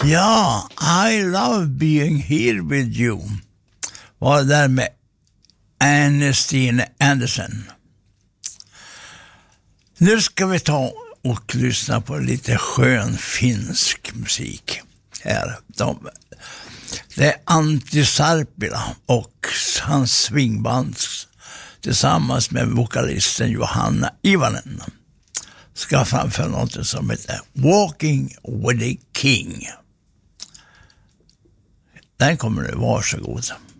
Ja, I love being here with you. Var det där med Ernestine Anderson. Nu ska vi ta och lyssna på lite skön finsk musik här. Det är Antti Sarpila och hans swingband tillsammans med vokalisten Johanna Ivanen ska framföra något som heter Walking with the King. Den kommer nu, varsågod.